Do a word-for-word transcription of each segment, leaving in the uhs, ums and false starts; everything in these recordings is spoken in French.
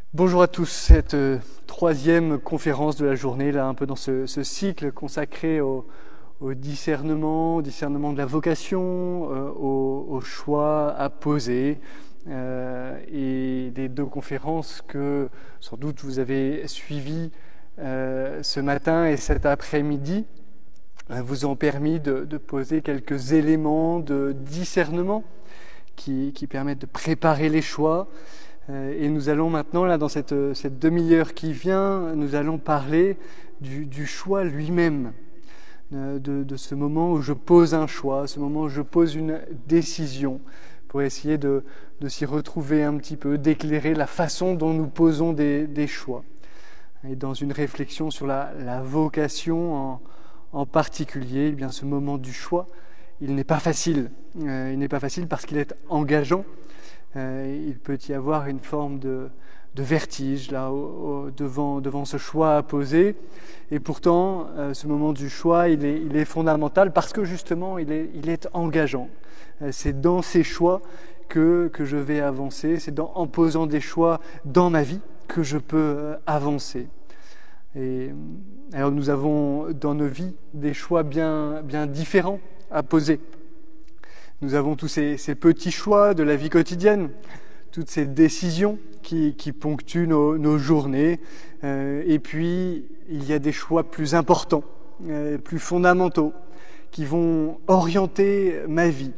Bonjour à tous, cette euh, troisième conférence de la journée, là un peu dans ce, ce cycle consacré au, au discernement, au discernement de la vocation, euh, au, au choix à poser, euh, et les deux conférences que sans doute vous avez suivies euh, ce matin et cet après-midi euh, vous ont permis de, de poser quelques éléments de discernement qui, qui permettent de préparer les choix. Et nous allons maintenant, là, dans cette, cette demi-heure qui vient, nous allons parler du, du choix lui-même, de, de ce moment où je pose un choix, ce moment où je pose une décision, pour essayer de, de s'y retrouver un petit peu, d'éclairer la façon dont nous posons des, des choix. Et dans une réflexion sur la, la vocation en, en particulier, eh bien, ce moment du choix, il n'est pas facile. Euh, il n'est pas facile parce qu'il est engageant. Euh, il peut y avoir une forme de, de vertige là, au, au, devant, devant ce choix à poser. Et pourtant, euh, ce moment du choix, il est, il est fondamental parce que justement, il est, il est engageant. Euh, c'est dans ces choix que, que je vais avancer. C'est dans, en posant des choix dans ma vie que je peux euh, avancer. Et, alors nous avons dans nos vies des choix bien, bien différents à poser. Nous avons tous ces, ces petits choix de la vie quotidienne, toutes ces décisions qui, qui ponctuent nos, nos journées. Euh, et puis, il y a des choix plus importants, euh, plus fondamentaux, qui vont orienter ma vie.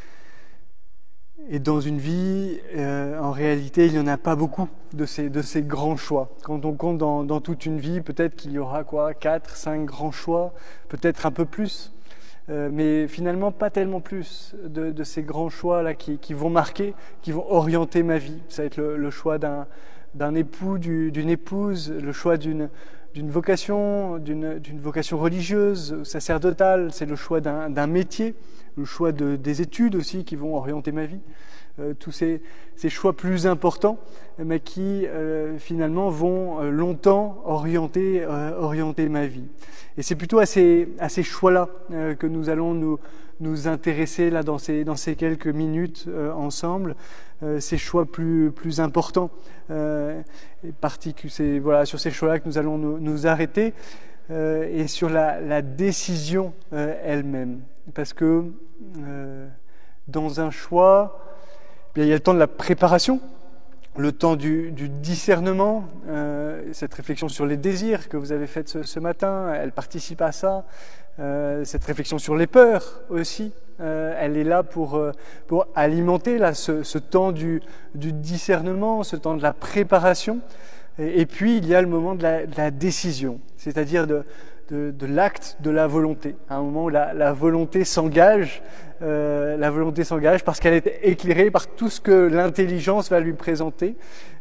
Et dans une vie, euh, en réalité, il n'y en a pas beaucoup de ces, de ces grands choix. Quand on compte dans, dans toute une vie, peut-être qu'il y aura quoi, quatre, cinq grands choix, peut-être un peu plus. Euh, mais finalement pas tellement plus de, de ces grands choix là qui, qui vont marquer, qui vont orienter ma vie. Ça va être le, le choix d'un, d'un époux, du, d'une épouse, le choix d'une, d'une vocation, d'une, d'une vocation religieuse, sacerdotale. C'est le choix d'un, d'un métier, le choix de, des études aussi qui vont orienter ma vie. Euh, tous ces, ces choix plus importants, mais qui euh, finalement vont euh, longtemps orienter, euh, orienter ma vie. Et c'est plutôt à ces, à ces choix-là euh, que nous allons nous, nous intéresser là, dans, ces, dans ces quelques minutes euh, ensemble, euh, ces choix plus, plus importants. Euh, et particu- c'est, voilà, sur ces choix-là que nous allons nous, nous arrêter euh, et sur la, la décision euh, elle-même. Parce que euh, dans un choix, bien, il y a le temps de la préparation, le temps du, du discernement, euh, cette réflexion sur les désirs que vous avez faite ce, ce matin, elle participe à ça. Euh, cette réflexion sur les peurs aussi, euh, elle est là pour, euh, pour alimenter là, ce, ce temps du, du discernement, ce temps de la préparation. Et, et puis, il y a le moment de la, de la décision, c'est-à-dire de, de, de l'acte de la volonté, un moment où la, la volonté s'engage, euh, la volonté s'engage parce qu'elle est éclairée par tout ce que l'intelligence va lui présenter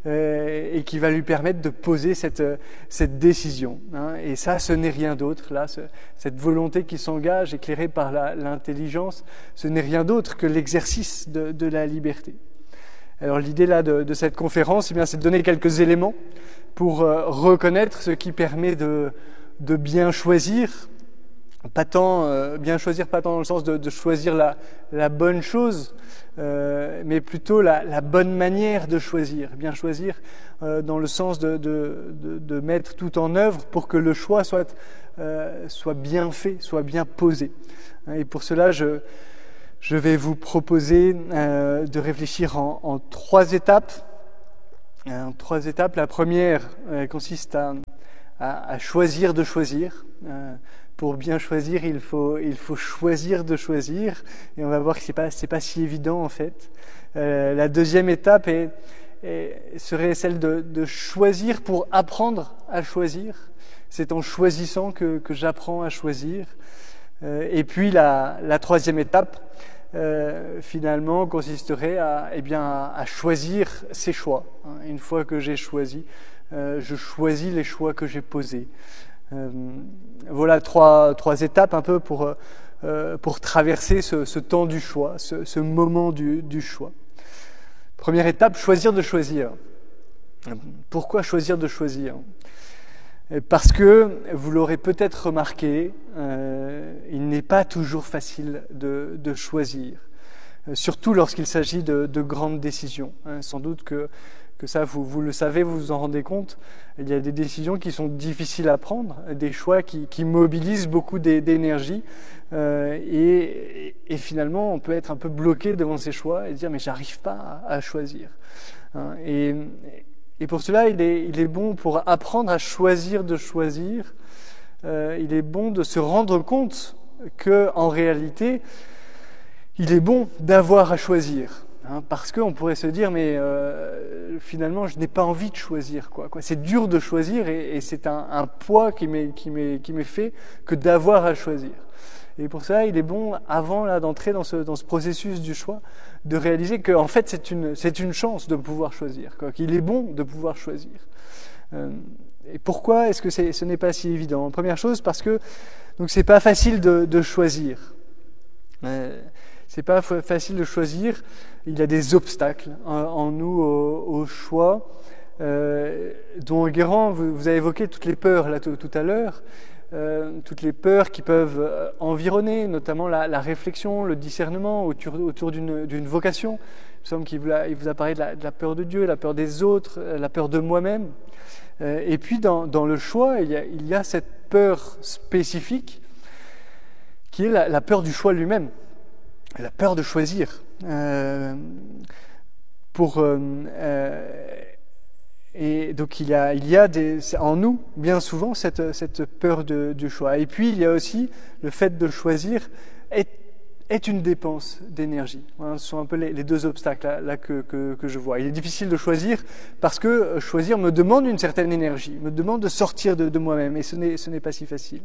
euh, et qui va lui permettre de poser cette, cette décision. Hein. Et ça, ce n'est rien d'autre. Là, ce, cette volonté qui s'engage, éclairée par la, l'intelligence, ce n'est rien d'autre que l'exercice de, de la liberté. Alors l'idée là de, de cette conférence, eh bien, c'est de donner quelques éléments pour euh, reconnaître ce qui permet de de bien choisir, pas tant euh, bien choisir, pas tant dans le sens de, de choisir la, la bonne chose, euh, mais plutôt la, la bonne manière de choisir. Bien choisir euh, dans le sens de, de, de, de mettre tout en œuvre pour que le choix soit, euh, soit bien fait, soit bien posé. Et pour cela, je, je vais vous proposer euh, de réfléchir en, en trois étapes. En trois étapes. La première euh, consiste à À, à choisir de choisir. Euh, pour bien choisir, il faut, il faut choisir de choisir. Et on va voir que c'est pas, c'est pas si évident en fait. Euh, la deuxième étape est, est, serait celle de, de choisir pour apprendre à choisir. C'est en choisissant que, que j'apprends à choisir. Euh, et puis la, la troisième étape, euh, finalement, consisterait à, eh bien, à, à choisir ses choix. Hein, une fois que j'ai choisi, Euh, je choisis les choix que j'ai posés. Euh, voilà trois, trois étapes un peu pour, euh, pour traverser ce, ce temps du choix, ce, ce moment du, du choix. Première étape, choisir de choisir. Pourquoi choisir de choisir ? Parce que, vous l'aurez peut-être remarqué, euh, il n'est pas toujours facile de, de choisir. euh, surtout lorsqu'il s'agit de, de grandes décisions. Hein, sans doute que, que ça, vous, vous le savez, vous vous en rendez compte, il y a des décisions qui sont difficiles à prendre, des choix qui, qui mobilisent beaucoup d'énergie, euh, et, et finalement on peut être un peu bloqué devant ces choix et dire mais j'arrive pas à, à choisir. Hein, et, et pour cela, il est, il est bon, pour apprendre à choisir de choisir, euh, il est bon de se rendre compte qu'en réalité, il est bon d'avoir à choisir. Hein, parce qu'on pourrait se dire, mais euh, finalement, je n'ai pas envie de choisir. Quoi, quoi. C'est dur de choisir et, et c'est un, un poids qui m'est, qui m'est, qui m'est fait que d'avoir à choisir. Et pour ça, il est bon, avant là, d'entrer dans ce, dans ce processus du choix, de réaliser que en fait, c'est une, c'est une chance de pouvoir choisir, quoi, qu'il est bon de pouvoir choisir. Euh, et pourquoi est-ce que c'est, ce n'est pas si évident ? Première chose, parce que donc c'est pas facile de, de choisir. Euh, c'est pas f- facile de choisir. Il y a des obstacles en, en nous au, au choix. Euh, dont Guérand, vous, vous avez évoqué toutes les peurs là tout, tout à l'heure. Euh, toutes les peurs qui peuvent euh, environner, notamment la, la réflexion, le discernement autour, autour d'une, d'une vocation. Il me semble qu'il vous a, il vous a parlé de la, de la peur de Dieu, la peur des autres, euh, la peur de moi-même. Euh, et puis dans, dans le choix, il y, a, il y a cette peur spécifique qui est la, la peur du choix lui-même, la peur de choisir. Euh, pour... Euh, euh, Et donc il y a, il y a des, en nous, bien souvent, cette, cette peur de, du choix. Et puis il y a aussi le fait de choisir est, est une dépense d'énergie. Voilà, ce sont un peu les, les deux obstacles là, là que, que, que je vois. Il est difficile de choisir parce que choisir me demande une certaine énergie, me demande de sortir de, de moi-même, et ce n'est, ce n'est pas si facile.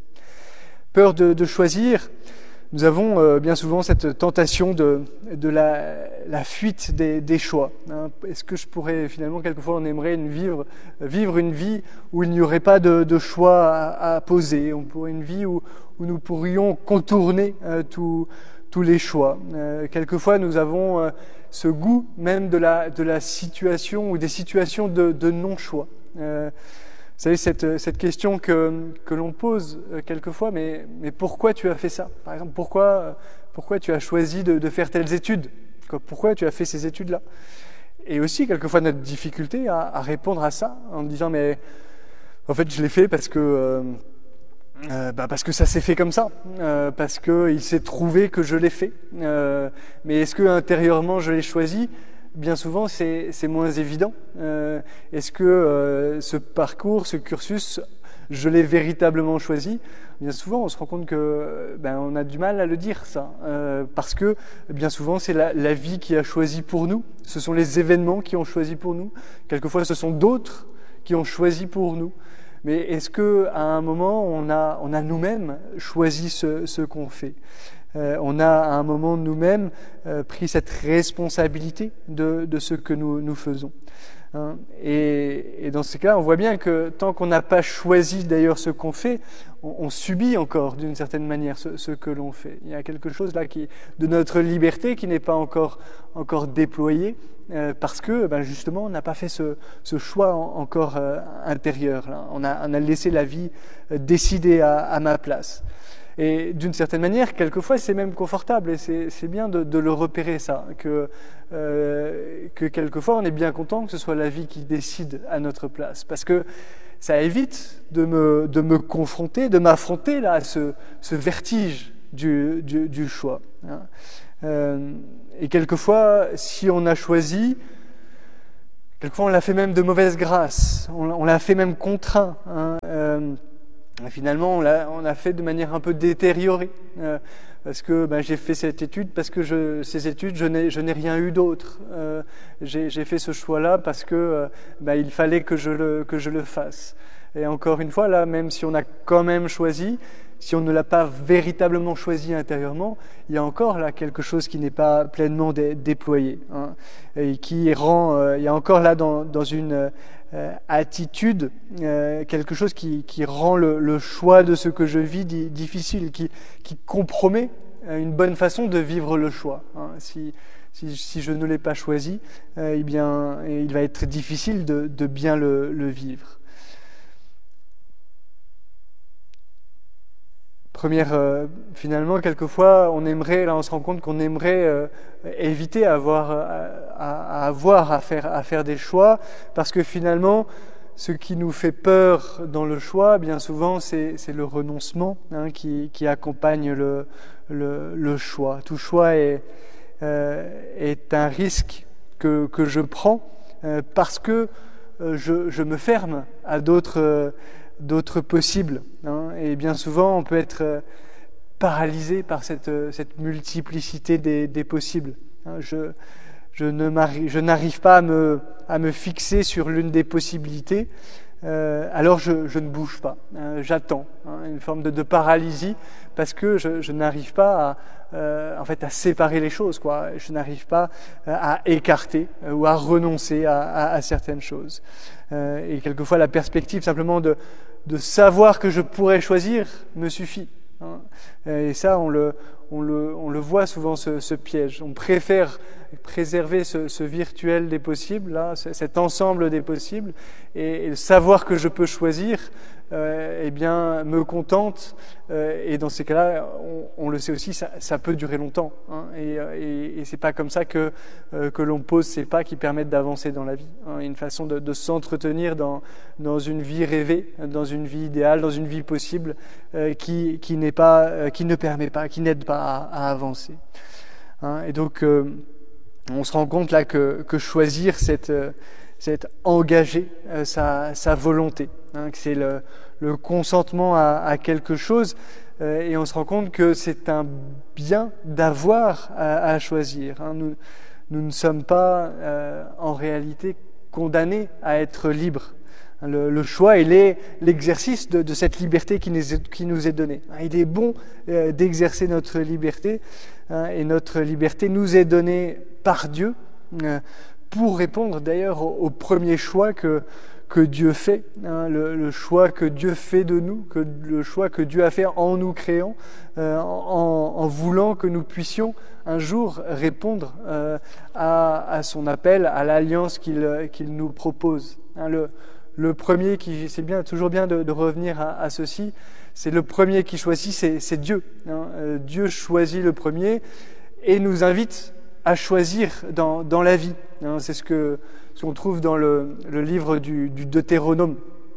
Peur de, de choisir. Nous avons euh, bien souvent cette tentation de, de la, la fuite des, des choix. Hein. Est-ce que je pourrais, finalement, quelquefois on aimerait une vivre, vivre une vie où il n'y aurait pas de, de choix à, à poser, on pourrait une vie où, où nous pourrions contourner euh, tout, tous les choix. Euh, quelquefois nous avons euh, ce goût même de la, de la situation ou des situations de, de non-choix. Euh, Vous savez, cette, cette question que, que l'on pose euh, quelquefois, mais, mais pourquoi tu as fait ça ? Par exemple, pourquoi, pourquoi tu as choisi de, de faire telles études ? Pourquoi tu as fait ces études-là ? Et aussi, quelquefois, notre difficulté à, à répondre à ça, en disant, mais en fait, je l'ai fait parce que, euh, euh, bah parce que ça s'est fait comme ça, euh, parce qu'il s'est trouvé que je l'ai fait. Euh, mais est-ce que intérieurement, je l'ai choisi ? Bien souvent, c'est, c'est moins évident. Euh, est-ce que euh, ce parcours, ce cursus, je l'ai véritablement choisi ? Bien souvent, on se rend compte que ben, on a du mal à le dire, ça. Euh, parce que, bien souvent, c'est la, la vie qui a choisi pour nous. Ce sont les événements qui ont choisi pour nous. Quelquefois, ce sont d'autres qui ont choisi pour nous. Mais est-ce qu'à un moment, on a, on a nous-mêmes choisi ce, ce qu'on fait ? Euh, on a à un moment nous-mêmes euh, pris cette responsabilité de, de ce que nous, nous faisons. Hein. Et, et dans ce cas, on voit bien que tant qu'on n'a pas choisi d'ailleurs ce qu'on fait, on, on subit encore d'une certaine manière ce, ce que l'on fait. Il y a quelque chose là qui, de notre liberté qui n'est pas encore, encore déployé euh, parce que ben justement on n'a pas fait ce, ce choix en, encore euh, intérieur. Là. On, a, on a laissé la vie euh, décider à, à ma place. Et d'une certaine manière, quelquefois, c'est même confortable et c'est, c'est bien de, de le repérer, ça, que, euh, que quelquefois, on est bien content que ce soit la vie qui décide à notre place. Parce que ça évite de me, de me confronter, de m'affronter là, à ce, ce vertige du, du, du choix. Hein. Euh, et quelquefois, si on a choisi, quelquefois on l'a fait même de mauvaise grâce, on, on l'a fait même contraint. Hein. Euh, Finalement, on l'a, on l'a fait de manière un peu détériorée, euh, parce que ben, j'ai fait cette étude, parce que je, ces études, je n'ai, je n'ai rien eu d'autre. Euh, j'ai, j'ai fait ce choix-là parce que euh, ben, il fallait que je, le, que je le fasse. Et encore une fois, là, même si on a quand même choisi, si on ne l'a pas véritablement choisi intérieurement, il y a encore là quelque chose qui n'est pas pleinement dé, déployé, hein, et qui rend, euh, il y a encore là dans, dans une euh, attitude euh, quelque chose qui, qui rend le, le choix de ce que je vis di, difficile, qui, qui compromet une bonne façon de vivre le choix. Hein. Si, si, si je ne l'ai pas choisi, euh, eh bien, il va être difficile de, de bien le, le vivre. première, euh, finalement, quelquefois, on aimerait, là, on se rend compte qu'on aimerait euh, éviter à avoir, à, à avoir à faire, à faire des choix, parce que finalement, ce qui nous fait peur dans le choix, bien souvent, c'est, c'est le renoncement hein, qui, qui accompagne le, le, le choix. Tout choix est, euh, est un risque que, que je prends euh, parce que euh, je, je me ferme à d'autres, euh, d'autres possibles. Hein, et bien souvent, on peut être euh, paralysé par cette, cette multiplicité des, des possibles. Hein, je, je, ne je n'arrive pas à me, à me fixer sur l'une des possibilités, euh, alors je, je ne bouge pas. Euh, j'attends, hein, une forme de, de paralysie, parce que je, je n'arrive pas à, euh, en fait, à séparer les choses, quoi. Je n'arrive pas à écarter euh, ou à renoncer à, à, à certaines choses. Euh, et quelquefois, la perspective simplement de, de savoir que je pourrais choisir me suffit. Hein. Et ça, on le, on le, on le voit souvent, ce, ce piège. On préfère préserver ce, ce virtuel des possibles, là, cet ensemble des possibles, et, et savoir que je peux choisir, euh, eh bien, me contente. Euh, et dans ces cas-là, on, on le sait aussi, ça, ça peut durer longtemps. Hein, et, et, et c'est pas comme ça que euh, que l'on pose ces pas qui permettent d'avancer dans la vie. Hein, une façon de, de s'entretenir dans dans une vie rêvée, dans une vie idéale, dans une vie possible, euh, qui qui n'est pas, euh, qui ne permet pas, qui n'aide pas à, à avancer. Hein, et donc euh, on se rend compte là que, que choisir, c'est, euh, c'est engager euh, sa, sa volonté, hein, que c'est le, le consentement à, à quelque chose, euh, et on se rend compte que c'est un bien d'avoir à, à choisir. Hein. Nous, nous ne sommes pas euh, en réalité condamnés à être libres. Le, le choix, il est l'exercice de, de cette liberté qui nous est, qui nous est donnée. Il est bon euh, d'exercer notre liberté, hein, et notre liberté nous est donnée par Dieu euh, pour répondre d'ailleurs au, au premier choix que, que Dieu fait, hein, le, le choix que Dieu fait de nous, que, le choix que Dieu a fait en nous créant, euh, en, en voulant que nous puissions un jour répondre euh, à, à son appel, à l'alliance qu'il, qu'il nous propose. Hein, le, Le premier qui, c'est bien, toujours bien de, de revenir à, à ceci, c'est le premier qui choisit, c'est, c'est Dieu. Hein. Euh, Dieu choisit le premier et nous invite à choisir dans, dans la vie. Hein. C'est ce, que, ce qu'on trouve dans le, le livre du, du Deutéronome.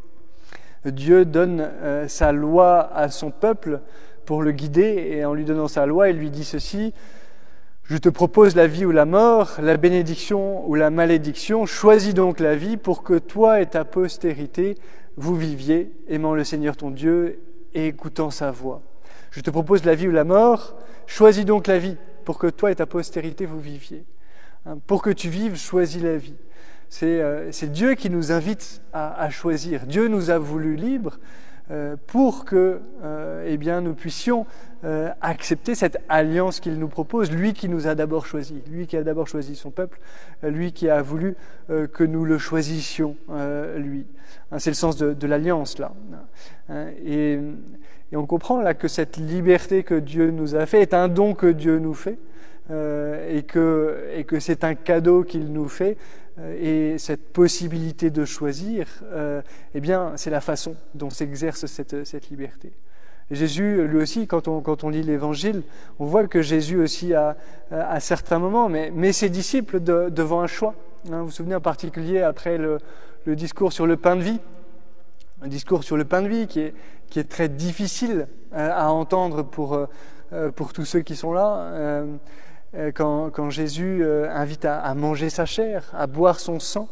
Dieu donne euh, sa loi à son peuple pour le guider, et en lui donnant sa loi, il lui dit ceci: je te propose la vie ou la mort, la bénédiction ou la malédiction. Choisis donc la vie pour que toi et ta postérité, vous viviez, aimant le Seigneur ton Dieu et écoutant sa voix. Je te propose la vie ou la mort. Choisis donc la vie pour que toi et ta postérité, vous viviez. Hein, pour que tu vives, choisis la vie. C'est, euh, c'est Dieu qui nous invite à, à choisir. Dieu nous a voulu libres euh, pour que euh, eh bien, nous puissions Euh, accepter cette alliance qu'il nous propose, lui qui nous a d'abord choisi, lui qui a d'abord choisi son peuple, euh, lui qui a voulu euh, que nous le choisissions, euh, lui. Hein, c'est le sens de, de l'alliance, là. Hein, et, et on comprend là que cette liberté que Dieu nous a fait est un don que Dieu nous fait, euh, et, que, et que c'est un cadeau qu'il nous fait, euh, et cette possibilité de choisir, euh, eh bien, c'est la façon dont s'exerce cette, cette liberté. Jésus, lui aussi, quand on, quand on lit l'Évangile, on voit que Jésus aussi, à, à certains moments, met, met ses disciples de, devant un choix. Hein, vous vous souvenez en particulier après le, le discours sur le pain de vie, un discours sur le pain de vie qui est, qui est très difficile euh, à entendre pour, euh, pour tous ceux qui sont là. Euh, quand, quand Jésus euh, invite à, à manger sa chair, à boire son sang,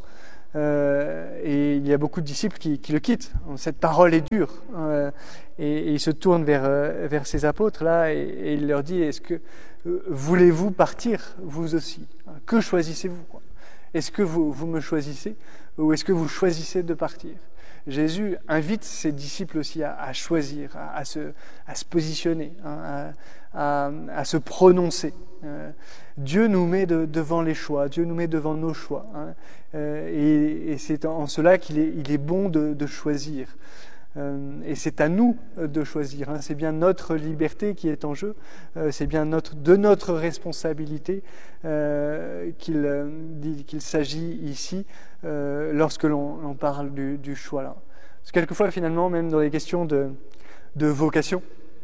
Euh, et il y a beaucoup de disciples qui, qui le quittent. Cette parole est dure. Euh, et, et il se tourne vers, euh, vers ses apôtres là et, et il leur dit: est-ce que euh, voulez-vous partir vous aussi? Que choisissez-vous, quoi? Est-ce que vous, vous me choisissez ou est-ce que vous choisissez de partir? Jésus invite ses disciples aussi à, à choisir, à, à, se, à se positionner, hein, à, à, à se prononcer. Euh, Dieu nous met de, devant les choix, Dieu nous met devant nos choix, hein, euh, et, et c'est en, en cela qu'il est, il est bon de, de choisir. Euh, et c'est à nous de choisir, hein, c'est bien notre liberté qui est en jeu, euh, c'est bien notre, de notre responsabilité euh, qu'il, euh, qu'il s'agit ici euh, lorsque l'on, l'on parle du, du choix là. Parce que quelquefois finalement, même dans les questions de, de vocation,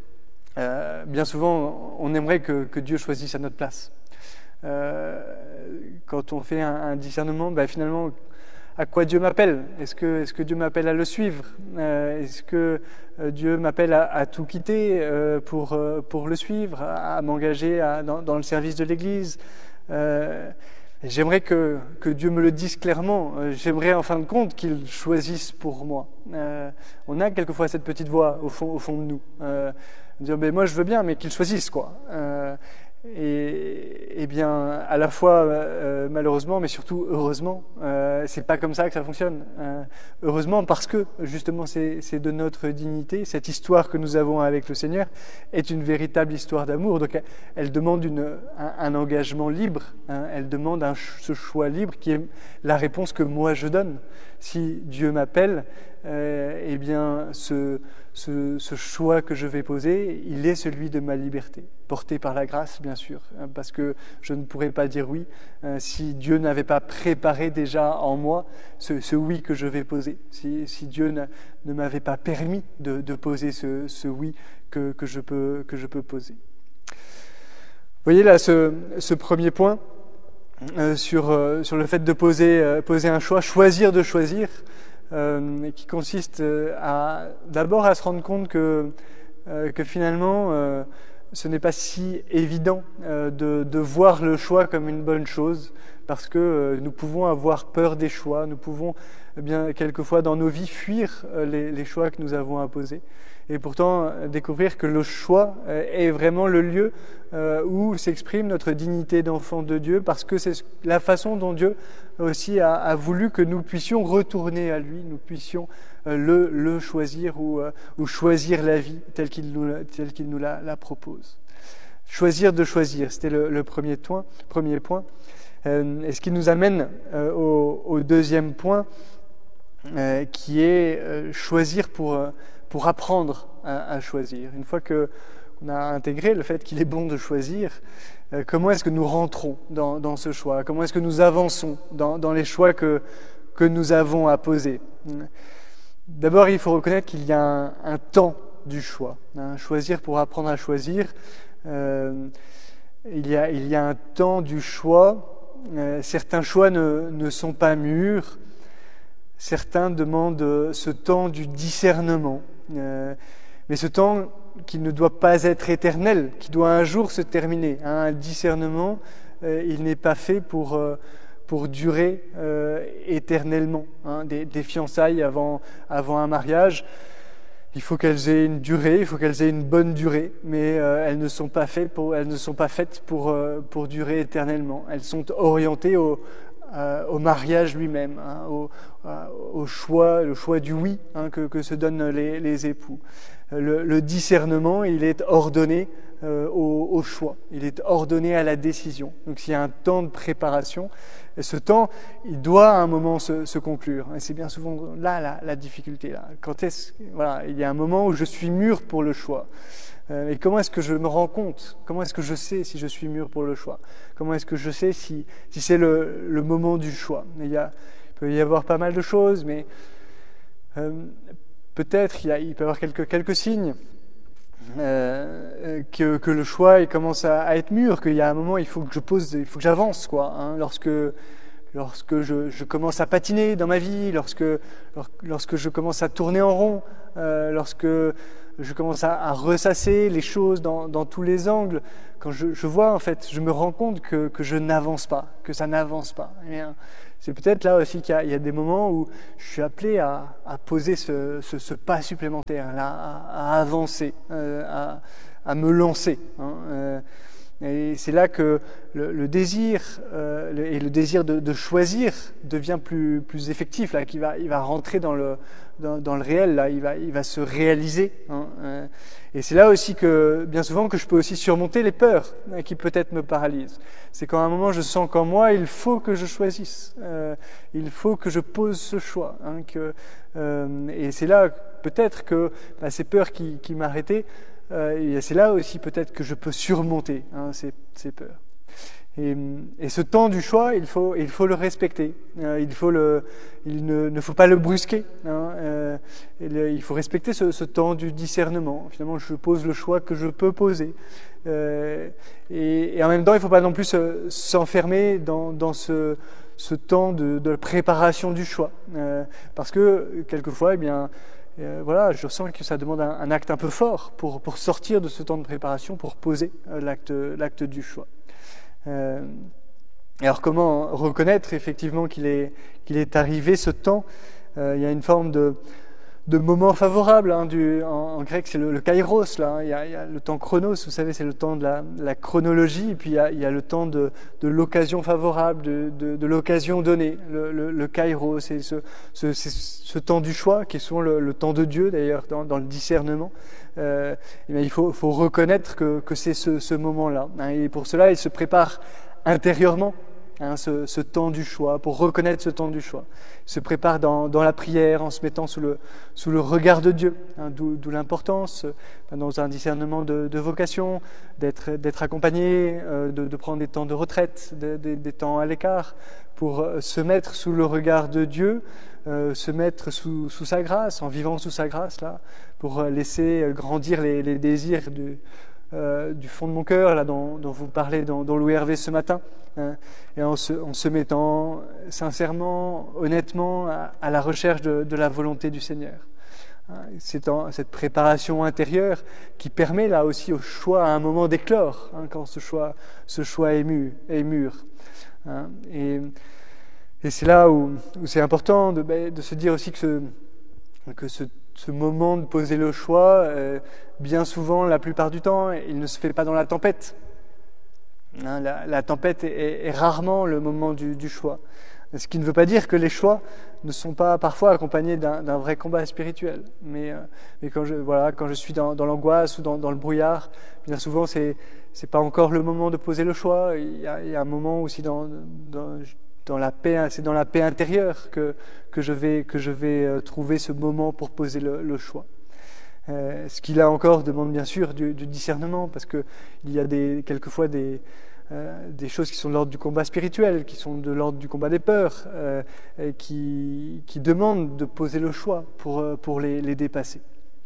Euh, bien souvent, on aimerait que, que Dieu choisisse à notre place. Euh, quand on fait un, un discernement, ben finalement, à quoi Dieu m'appelle? Est-ce que, est-ce que Dieu m'appelle à le suivre? euh, Est-ce que euh, Dieu m'appelle à, à tout quitter euh, pour, euh, pour le suivre, à, à m'engager à, dans, dans le service de l'Église? euh, J'aimerais que, que Dieu me le dise clairement. Euh, J'aimerais en fin de compte qu'il choisisse pour moi. Euh, on a quelquefois cette petite voix au fond, au fond de nous. Euh, dire, ben moi je veux bien, mais qu'il choisisse, quoi. Euh, Et, et bien, à la fois euh, malheureusement, mais surtout heureusement, euh, c'est pas comme ça que ça fonctionne. Euh, heureusement parce que justement c'est, c'est de notre dignité. Cette histoire que nous avons avec le Seigneur est une véritable histoire d'amour. Donc elle, elle demande une, un, un engagement libre. Hein, elle demande un, ce choix libre qui est la réponse que moi je donne. Si Dieu m'appelle, euh, eh bien ce, ce, ce choix que je vais poser, il est celui de ma liberté, porté par la grâce bien sûr, hein, parce que je ne pourrais pas dire oui euh, si Dieu n'avait pas préparé déjà en moi ce, ce oui que je vais poser, si, si Dieu ne, ne m'avait pas permis de, de poser ce, ce oui que, que, je peux, que je peux poser. Vous voyez là ce, ce premier point euh, sur, euh, sur le fait de poser, euh, poser un choix, choisir de choisir, euh, qui consiste à d'abord à se rendre compte que, euh, que finalement euh, ce n'est pas si évident euh, de, de voir le choix comme une bonne chose, parce que euh, nous pouvons avoir peur des choix, nous pouvons eh bien quelquefois dans nos vies fuir euh, les, les choix que nous avons à poser. Et pourtant, euh, découvrir que le choix euh, est vraiment le lieu euh, où s'exprime notre dignité d'enfant de Dieu, parce que c'est la façon dont Dieu aussi a, a voulu que nous puissions retourner à lui, nous puissions euh, le, le choisir ou, euh, ou choisir la vie telle qu'il nous, telle qu'il nous la, la propose. Choisir de choisir, c'était le, le premier, point, premier point. Euh, et ce qui nous amène euh, au, au deuxième point, euh, qui est euh, choisir pour... Euh, pour apprendre à, à choisir. Une fois qu'on a intégré le fait qu'il est bon de choisir, euh, comment est-ce que nous rentrons dans, dans ce choix? Comment est-ce que nous avançons dans, dans les choix que, que nous avons à poser? D'abord, il faut reconnaître qu'il y a un, un temps du choix. Hein. Choisir pour apprendre à choisir, euh, il, y a, il y a un temps du choix. Euh, certains choix ne, ne sont pas mûrs. Certains demandent ce temps du discernement. Euh, mais ce temps qui ne doit pas être éternel, qui doit un jour se terminer. Hein, un discernement, euh, il n'est pas fait pour, euh, pour durer euh, éternellement. Hein, des, des fiançailles avant, avant un mariage, il faut qu'elles aient une durée, il faut qu'elles aient une bonne durée, mais euh, elles ne sont pas faites pour, elles ne sont pas faites pour, euh, pour durer éternellement. Elles sont orientées au Euh, au mariage lui-même, hein, au, euh, au choix, le choix du oui hein, que, que se donnent les, les époux. Le, le discernement, il est ordonné euh, au, au choix, il est ordonné à la décision. Donc s'il y a un temps de préparation, et ce temps, il doit à un moment se, se conclure. Et c'est bien souvent là la, la difficulté. Là. Quand est-ce, voilà, il y a un moment où je suis mûr pour le choix. Et comment est-ce que je me rends compte? Comment est-ce que je sais si je suis mûr pour le choix? Comment est-ce que je sais si, si c'est le, le moment du choix? il, y a, il peut y avoir pas mal de choses, mais euh, peut-être il, y a, il peut y avoir quelques, quelques signes euh, que, que le choix il commence à, à être mûr, qu'il y a un moment il faut que je pose, il faut que j'avance, quoi. Hein, lorsque lorsque je, je commence à patiner dans ma vie, lorsque lorsque je commence à tourner en rond, euh, lorsque je commence à, à ressasser les choses dans, dans tous les angles, quand je, je vois en fait, je me rends compte que, que je n'avance pas, que ça n'avance pas. Eh bien, c'est peut-être là aussi qu'il y a, il y a des moments où je suis appelé à, à poser ce, ce, ce pas supplémentaire, là, à, à avancer, euh, à, à me lancer. Hein, euh, Et c'est là que le, le désir euh, le, et le désir de, de choisir devient plus, plus effectif, là, qu'il va, il va rentrer dans le, dans, dans le réel, là, il va, il va se réaliser. Hein, euh, et c'est là aussi que, bien souvent, que je peux aussi surmonter les peurs hein, qui peut-être me paralysent. C'est quand à un moment je sens qu'en moi, il faut que je choisisse, euh, il faut que je pose ce choix. Hein, que, euh, et c'est là peut-être que bah, ces peurs qui, qui m'arrêtaient, Euh, et c'est là aussi peut-être que je peux surmonter hein, ces, ces peurs. Et, et ce temps du choix, il faut, il faut le respecter. Euh, il faut le, il ne, ne faut pas le brusquer. Hein. Euh, il, il faut respecter ce, ce temps du discernement. Finalement, je pose le choix que je peux poser. Euh, et, et en même temps, il ne faut pas non plus se, s'enfermer dans, dans ce, ce temps de, de préparation du choix. Euh, parce que, quelquefois, eh bien, euh, voilà, je sens que ça demande un, un acte un peu fort pour, pour sortir de ce temps de préparation, pour poser euh, l'acte, l'acte du choix. Euh, alors comment reconnaître effectivement qu'il est, qu'il est arrivé ce temps? euh, Il y a une forme de, de moment favorable, hein, du, en, en grec c'est le, le kairos, là, hein, il, y a, il y a le temps chronos, vous savez, c'est le temps de la, la chronologie, et puis il y a, il y a le temps de, de l'occasion favorable, de, de, de l'occasion donnée, le, le, le kairos, c'est ce, ce, c'est ce temps du choix qui est souvent le, le temps de Dieu d'ailleurs dans, dans le discernement. Euh, et bien, il faut, faut reconnaître que, que c'est ce, ce moment-là, hein, et pour cela il se prépare intérieurement, hein, ce, ce temps du choix, pour reconnaître ce temps du choix. Il se prépare dans, dans la prière en se mettant sous le, sous le regard de Dieu, hein, d'où, d'où l'importance euh, dans un discernement de, de vocation, d'être, d'être accompagné, euh, de, de prendre des temps de retraite, de, de, des temps à l'écart, pour euh, se mettre sous le regard de Dieu, euh, se mettre sous, sous sa grâce, en vivant sous sa grâce, là, pour laisser grandir les, les désirs du, euh, du fond de mon cœur, là, dont, dont vous parlez dans, dans Louis Hervé ce matin, hein, et en se, en se mettant sincèrement, honnêtement, à, à la recherche de, de la volonté du Seigneur. Hein, c'est en, cette préparation intérieure qui permet là aussi au choix à un moment d'éclore, hein, quand ce choix, ce choix est, mu, est mûr. Hein, et, et c'est là où, où c'est important de, de se dire aussi que ce, que ce Ce moment de poser le choix, euh, bien souvent, la plupart du temps, il ne se fait pas dans la tempête. Hein, la, la tempête est, est rarement le moment du, du choix. Ce qui ne veut pas dire que les choix ne sont pas parfois accompagnés d'un, d'un vrai combat spirituel. Mais, euh, mais quand, je, voilà, quand je suis dans, dans l'angoisse ou dans, dans le brouillard, bien souvent, c'est, c'est pas encore le moment de poser le choix. Il y a, il y a un moment aussi dans... dans Dans la paix, c'est dans la paix intérieure que, que je vais, que je vais trouver ce moment pour poser le, le choix. Euh, ce qui là encore demande bien sûr du, du discernement, parce qu'il y a des, quelquefois des, euh, des choses qui sont de l'ordre du combat spirituel, qui sont de l'ordre du combat des peurs, euh, et qui, qui demandent de poser le choix pour, pour les, les dépasser.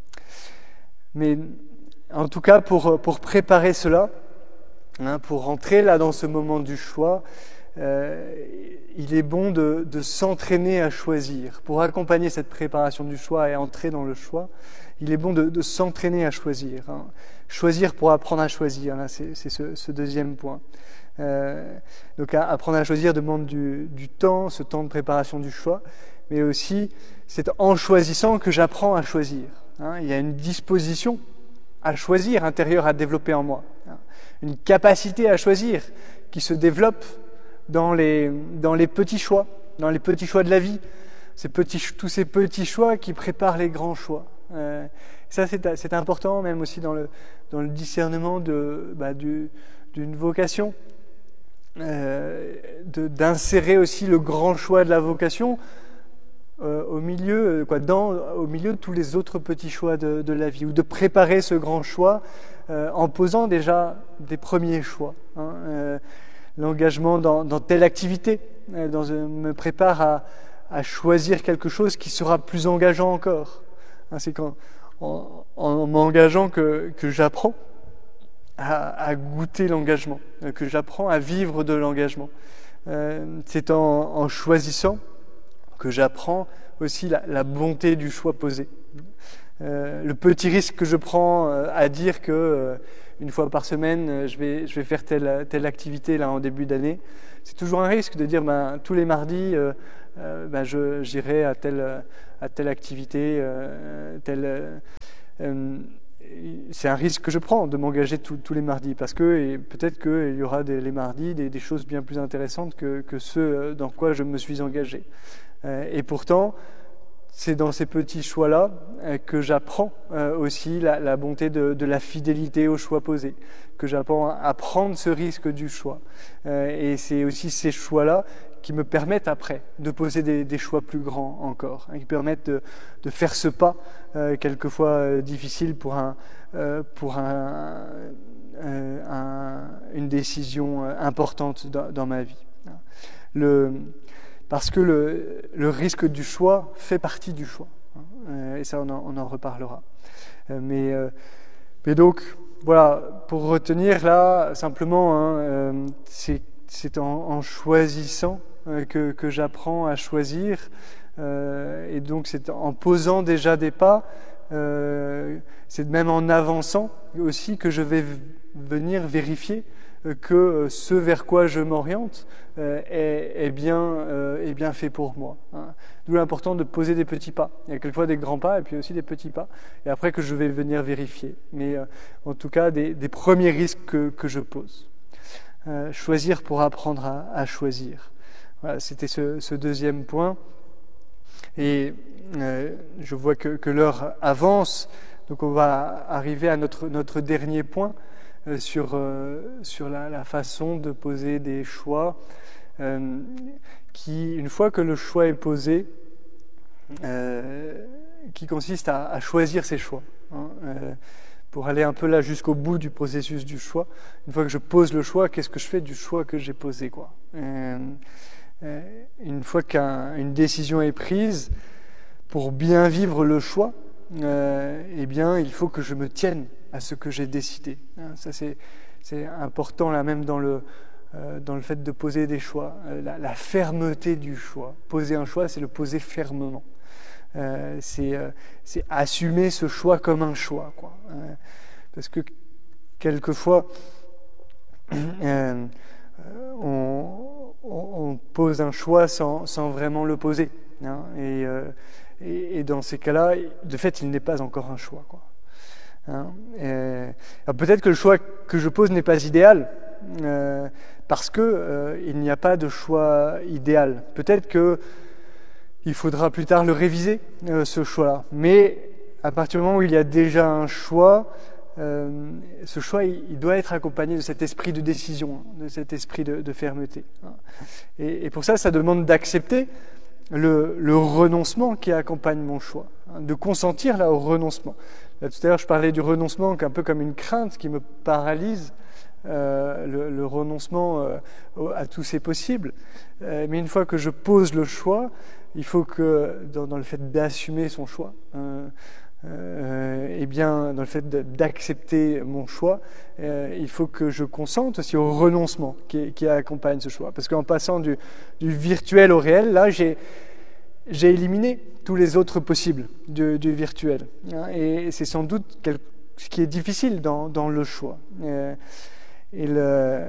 Mais en tout cas, pour, pour préparer cela, hein, pour rentrer là dans ce moment du choix, Euh, il est bon de, de s'entraîner à choisir. Pour accompagner cette préparation du choix et entrer dans le choix, il est bon de, de s'entraîner à choisir. Hein. Choisir pour apprendre à choisir, là, c'est, c'est ce, ce deuxième point. Euh, donc apprendre à choisir demande du, du temps, ce temps de préparation du choix, mais aussi c'est en choisissant que j'apprends à choisir. Hein. Il y a une disposition à choisir intérieure à développer en moi. Hein. Une capacité à choisir qui se développe dans les, dans les petits choix, dans les petits choix de la vie, ces petits, tous ces petits choix qui préparent les grands choix. Euh, ça, c'est, c'est important, même aussi dans le, dans le discernement de, bah, du, d'une vocation, euh, de, d'insérer aussi le grand choix de la vocation euh, au, milieu, quoi, dans, au milieu de tous les autres petits choix de, de la vie, ou de préparer ce grand choix euh, en posant déjà des premiers choix. Hein, euh, L'engagement dans, dans telle activité dans, me prépare à, à choisir quelque chose qui sera plus engageant encore. C'est quand, en, en m'engageant que, que j'apprends à, à goûter l'engagement, que j'apprends à vivre de l'engagement. Euh, c'est en, en choisissant que j'apprends aussi la, la bonté du choix posé. Euh, le petit risque que je prends euh, à dire que euh, une fois par semaine, je vais, je vais faire telle, telle activité là en début d'année. C'est toujours un risque de dire ben, tous les mardis, euh, euh, ben, je, j'irai à telle, à telle activité. Euh, telle, euh, c'est un risque que je prends de m'engager tout, tous les mardis parce que et peut-être qu'il y aura des, les mardis des, des choses bien plus intéressantes que, que ceux dans quoi je me suis engagé. Euh, et pourtant, c'est dans ces petits choix-là que j'apprends aussi la, la bonté de, de la fidélité aux choix posés, que j'apprends à prendre ce risque du choix. Et c'est aussi ces choix-là qui me permettent après de poser des, des choix plus grands encore, hein, qui permettent de, de faire ce pas, euh, quelquefois euh, difficile pour, un, euh, pour un, euh, un, une décision importante dans, dans ma vie. Le, parce que le, le risque du choix fait partie du choix, hein, et ça on en, on en reparlera. Mais, euh, mais donc, voilà, pour retenir là, simplement, hein, euh, c'est, c'est en, en choisissant euh, que, que j'apprends à choisir, euh, et donc c'est en posant déjà des pas, euh, c'est même en avançant aussi que je vais v- venir vérifier que ce vers quoi je m'oriente euh, est, est, bien, euh, est bien fait pour moi. Hein. D'où l'important de poser des petits pas. Il y a quelquefois des grands pas et puis aussi des petits pas, et après que je vais venir vérifier. Mais euh, en tout cas, des, des premiers risques que, que je pose. Euh, choisir pour apprendre à, à choisir. Voilà, c'était ce, ce deuxième point. Et euh, je vois que, que l'heure avance, donc on va arriver à notre, notre dernier point. Euh, sur, euh, sur la, la façon de poser des choix euh, qui, une fois que le choix est posé, euh, qui consiste à, à choisir ses choix. Hein, euh, pour aller un peu là jusqu'au bout du processus du choix, une fois que je pose le choix, qu'est-ce que je fais du choix que j'ai posé, quoi. Euh, euh, une fois qu'une décision est prise, pour bien vivre le choix, euh, eh bien, il faut que je me tienne à ce que j'ai décidé. Ça, c'est, c'est important là même dans le, euh, dans le fait de poser des choix. Euh, la, la fermeté du choix. Poser un choix, c'est le poser fermement. Euh, c'est, euh, c'est assumer ce choix comme un choix, quoi. Euh, parce que quelquefois, euh, on, on pose un choix sans, sans vraiment le poser. Hein, et, euh, et, et dans ces cas-là, de fait, il n'est pas encore un choix, quoi. Hein, alors peut-être que le choix que je pose n'est pas idéal, euh, parce que euh, il n'y a pas de choix idéal. Peut-être que il faudra plus tard le réviser, euh, ce choix-là. Mais à partir du moment où il y a déjà un choix, euh, ce choix il, il doit être accompagné de cet esprit de décision, de cet esprit de, de fermeté. Hein. Et, et pour ça, ça demande d'accepter le, le renoncement qui accompagne mon choix, hein, de consentir là au renoncement. Là, tout à l'heure, je parlais du renoncement un peu comme une crainte qui me paralyse, euh, le, le renoncement euh, à tous ces possibles. Euh, mais une fois que je pose le choix, il faut que, dans, dans le fait d'assumer son choix, euh, euh, et bien, dans le fait de, d'accepter mon choix, euh, il faut que je consente aussi au renoncement qui, qui accompagne ce choix. Parce qu'en passant du, du virtuel au réel, là, j'ai j'ai éliminé tous les autres possibles du, du virtuel. Hein, et c'est sans doute quelque, ce qui est difficile dans, dans le choix. Euh, et le, euh,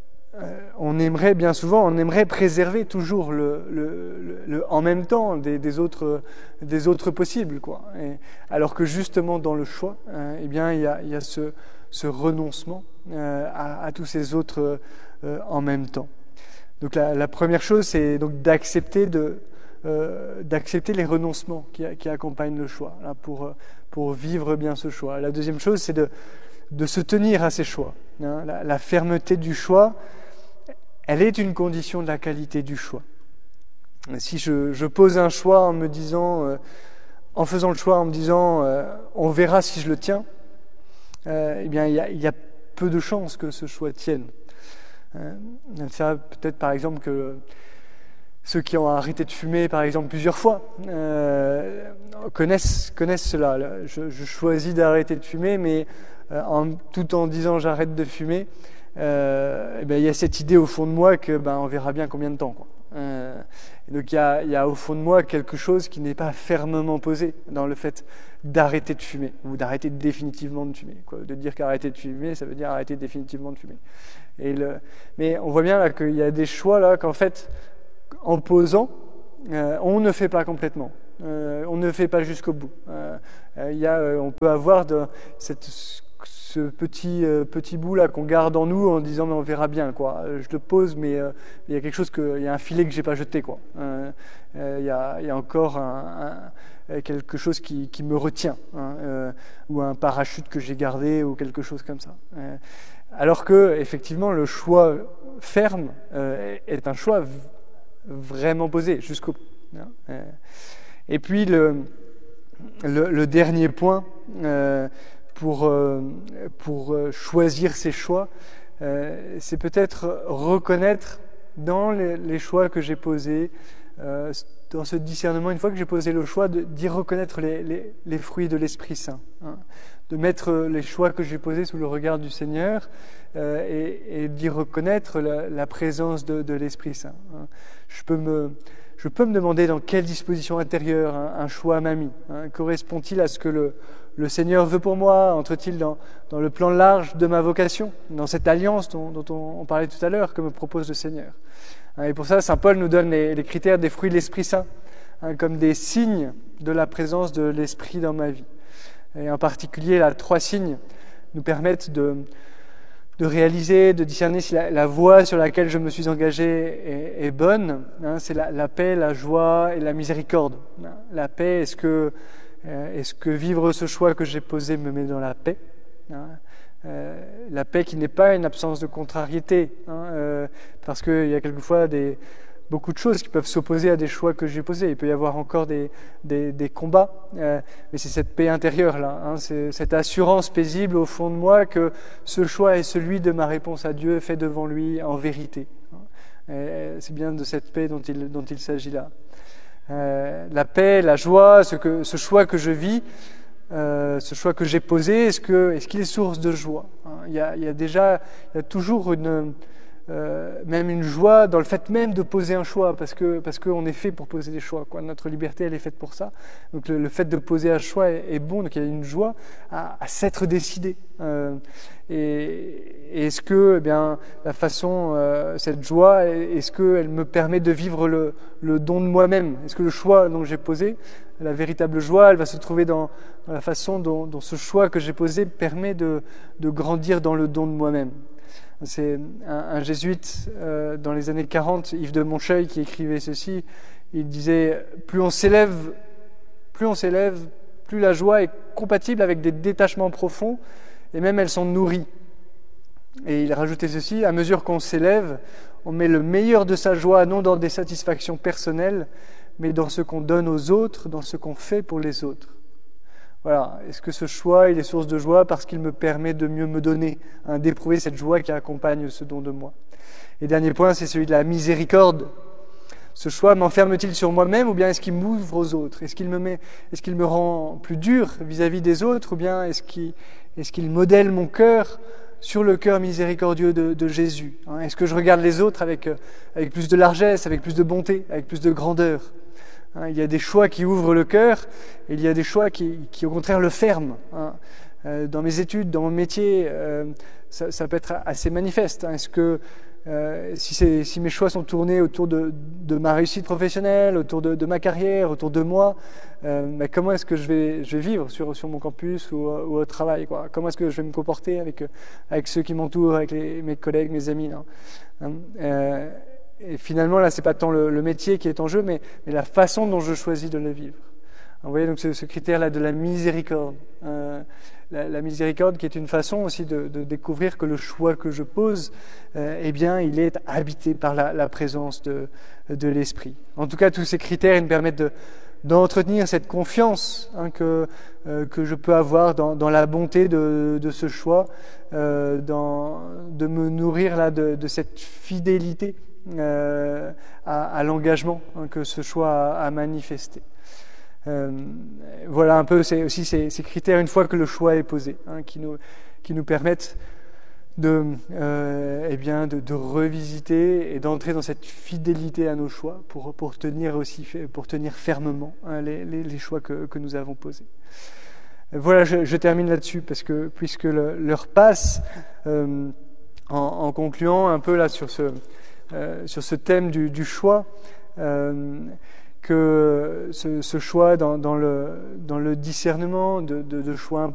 on aimerait bien souvent, on aimerait préserver toujours le, le, le, le en même temps des, des, autres, des autres possibles, quoi. Et, alors que justement dans le choix, euh, eh bien, il y a, il y a ce, ce renoncement euh, à, à tous ces autres euh, en même temps. Donc la, la première chose, c'est donc d'accepter de Euh, d'accepter les renoncements qui, qui accompagnent le choix, là, pour, pour vivre bien ce choix. La deuxième chose, c'est de, de se tenir à ces choix. Hein. La, la fermeté du choix, elle est une condition de la qualité du choix. Si je, je pose un choix en me disant, euh, en faisant le choix en me disant, euh, on verra si je le tiens, euh, eh bien, il y a, il y a peu de chances que ce choix tienne. Euh, ça, peut-être par exemple que ceux qui ont arrêté de fumer, par exemple, plusieurs fois, euh, connaissent, connaissent cela. Je, je choisis d'arrêter de fumer, mais euh, en, tout en disant j'arrête de fumer, euh, eh ben, il y a cette idée au fond de moi que ben, on verra bien combien de temps, quoi. Euh, et donc il y, a, il y a au fond de moi quelque chose qui n'est pas fermement posé dans le fait d'arrêter de fumer, ou d'arrêter définitivement de fumer. Quoi. De dire qu'arrêter de fumer, ça veut dire arrêter définitivement de fumer. Et le, mais on voit bien là qu'il y a des choix là qu'en fait, en posant, euh, on ne fait pas complètement, euh, on ne fait pas jusqu'au bout. Euh, euh, y a, euh, on peut avoir de, cette, ce petit, euh, petit bout là qu'on garde en nous en disant mais on verra bien, quoi. Je le pose, mais il euh, y a quelque chose que, il y a un filet que j'ai pas jeté, quoi. Il euh, euh, y, a, y a encore un, un, quelque chose qui, qui me retient, hein, euh, ou un parachute que j'ai gardé ou quelque chose comme ça. Euh, alors que effectivement le choix ferme euh, est un choix vraiment posé jusqu'au bout. Euh, et puis le, le, le dernier point euh, pour, euh, pour choisir ses choix, euh, c'est peut-être reconnaître dans les, les choix que j'ai posés, euh, dans ce discernement, une fois que j'ai posé le choix, de, d'y reconnaître les, les, les fruits de l'Esprit Saint, hein, de mettre les choix que j'ai posés sous le regard du Seigneur euh, et, et d'y reconnaître la, la présence de, de l'Esprit Saint. Hein. Je peux me, je peux me demander dans quelle disposition intérieure un, un choix m'a mis. Hein. Correspond-il à ce que le, le Seigneur veut pour moi? Entre-t-il dans, dans le plan large de ma vocation, dans cette alliance dont, dont on, on parlait tout à l'heure, que me propose le Seigneur? Et pour ça, saint Paul nous donne les, les critères des fruits de l'Esprit Saint, hein, comme des signes de la présence de l'Esprit dans ma vie. Et en particulier, là, trois signes nous permettent de, de réaliser, de discerner si la, la voie sur laquelle je me suis engagé est, est bonne. Hein, c'est la, la paix, la joie et la miséricorde. Hein, la paix, est-ce que, euh, est-ce que vivre ce choix que j'ai posé me met dans la paix? Hein, Euh, la paix qui n'est pas une absence de contrariété, hein, euh, parce qu'il y a quelquefois des, beaucoup de choses qui peuvent s'opposer à des choix que j'ai posés. Il peut y avoir encore des, des, des combats, euh, mais c'est cette paix intérieure-là, hein, c'est cette assurance paisible au fond de moi que ce choix est celui de ma réponse à Dieu fait devant lui en vérité. Hein. Et c'est bien de cette paix dont il, dont il s'agit là. Euh, la paix, la joie, ce, que, ce choix que je vis, Euh, ce choix que j'ai posé, est-ce que, est-ce qu'il est source de joie? Hein, il y a, il y a déjà, il y a toujours une, euh, même une joie dans le fait même de poser un choix, parce que parce qu'on est fait pour poser des choix, quoi. Notre liberté, elle est faite pour ça. Donc le, le fait de poser un choix est, est bon, donc il y a une joie à, à s'être décidé. Euh, et, et est-ce que, eh bien, la façon, euh, cette joie, est-ce qu'elle me permet de vivre le, le don de moi-même? Est-ce que le choix dont j'ai posé, la véritable joie, elle va se trouver dans, dans la façon dont, dont ce choix que j'ai posé permet de, de grandir dans le don de moi-même. C'est un, un jésuite euh, dans les années quarante, Yves de Moncheuil, qui écrivait ceci. Il disait « Plus on s'élève, plus on s'élève, plus la joie est compatible avec des détachements profonds, et même elle s'en nourrit. » Et il rajoutait ceci « À mesure qu'on s'élève, on met le meilleur de sa joie non dans des satisfactions personnelles, mais dans ce qu'on donne aux autres, dans ce qu'on fait pour les autres. » Voilà. Est-ce que ce choix, il est source de joie parce qu'il me permet de mieux me donner, hein, d'éprouver cette joie qui accompagne ce don de moi? Et dernier point, c'est celui de la miséricorde. Ce choix m'enferme-t-il sur moi-même ou bien est-ce qu'il m'ouvre aux autres? Est-ce qu'il me met, est-ce qu'il me rend plus dur vis-à-vis des autres ou bien est-ce qu'il, est-ce qu'il modèle mon cœur sur le cœur miséricordieux de, de Jésus, hein? Est-ce que je regarde les autres avec, avec plus de largesse, avec plus de bonté, avec plus de grandeur? Hein, il y a des choix qui ouvrent le cœur et il y a des choix qui, qui au contraire le ferment. Hein. Euh, dans mes études, dans mon métier, euh, ça, ça peut être assez manifeste. Hein. Est-ce que euh, si, c'est, si mes choix sont tournés autour de, de ma réussite professionnelle, autour de, de ma carrière, autour de moi, euh, mais comment est-ce que je vais, je vais vivre sur, sur mon campus ou, ou au travail, quoi? Comment est-ce que je vais me comporter avec, avec ceux qui m'entourent, avec les, mes collègues, mes amis, là, hein. euh, Et finalement, là, c'est pas tant le, le métier qui est en jeu, mais, mais la façon dont je choisis de le vivre. Vous voyez, donc ce, ce critère-là de la miséricorde. Euh, la, la miséricorde qui est une façon aussi de, de découvrir que le choix que je pose, euh, eh bien, il est habité par la, la présence de, de l'Esprit. En tout cas, tous ces critères, ils me permettent de, d'entretenir cette confiance, hein, que, euh, que je peux avoir dans, dans la bonté de, de ce choix, euh, dans, de me nourrir là, de, de cette fidélité Euh, à, à l'engagement, hein, que ce choix a, a manifesté. Euh, voilà un peu c'est aussi ces, ces critères, une fois que le choix est posé, hein, qui, nous, qui nous permettent de, euh, eh bien, de, de revisiter et d'entrer dans cette fidélité à nos choix pour, pour, tenir, aussi, pour tenir fermement, hein, les, les, les choix que, que nous avons posés. Voilà, je, je termine là-dessus parce que puisque le, l'heure passe, euh, en, en concluant un peu là sur ce Euh, sur ce thème du, du choix, euh, que ce, ce choix dans, dans, le, dans le discernement de, de, de choix